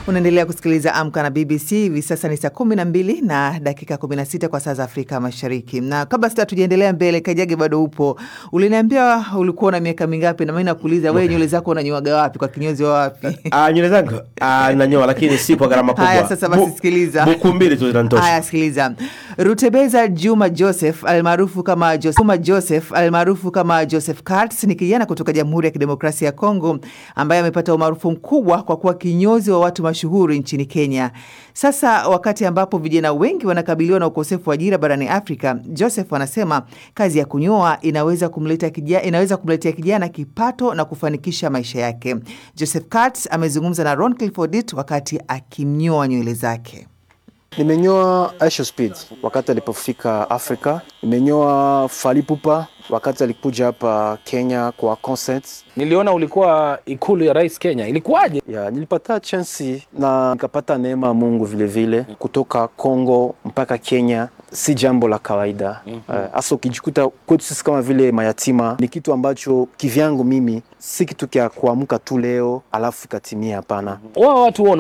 Unaendelea kusikiliza Amka na BBC. Hivi sasa ni saa 12 na dakika 16 kwa saa za Afrika Mashariki. Na kabla tujaendelea mbele, Kajage bado upo. Uliniambia ulikuwa na miaka mingapi, na mimi nakuuliza wewe nywele zako unanyoaga wapi, kwa kinyozi wa wapi? Nywele zangu ninanyoa, lakini si kwa gharama kubwa. Haya sasa basi sikiliza. Buku mbili tu zinatosha. Haya sikiliza. Rutebeza Juma Joseph almaarufu kama Joseph Katz ni kijana kutoka Jamhuri ya Kidemokrasia ya Kongo ambaye amepata umaarufu mkubwa kwa kuwa kinyozi wa watu mashuhuri nchini Kenya. Sasa wakati ambapo vijana wengi wanakabiliwa na ukosefu wa ajira barani Afrika, Joseph anasema kazi ya kunyoa inaweza kumletea kijana kipato na kufanikisha maisha yake. Joseph Katz amezungumza na Ron Clifford wakati akimnyoa nywele zake. Nimenyoa Aisha Speed wakati alipofika Afrika. Nimenyoa Fally Ipupa wakati alikuja hapa Kenya kwa concerts. Niliona ulikuwa ikulu ya Rais Kenya. Ilikuwaje? Nilipata chance na nikapata neema Mungu vile vile kutoka Kongo mpaka Kenya. Si jambo la kawaida. Hasa ukijikuta kwetu sisi kama vile mayatima, ni kitu ambacho kivyangu mimi si kitu kia kuamka tu leo alafu katimia, hapana. Wao watu